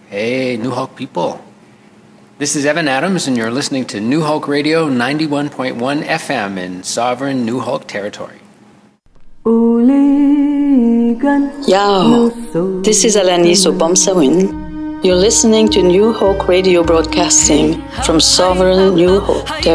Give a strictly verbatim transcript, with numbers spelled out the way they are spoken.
Hey, New Hulk people. This is Evan Adams, and you're listening to New Hulk Radio ninety-one point one F M in sovereign New Hulk territory. Yo, this is Alanis Obomsawin. You're listening to New Hulk Radio broadcasting from sovereign New Hulk territory.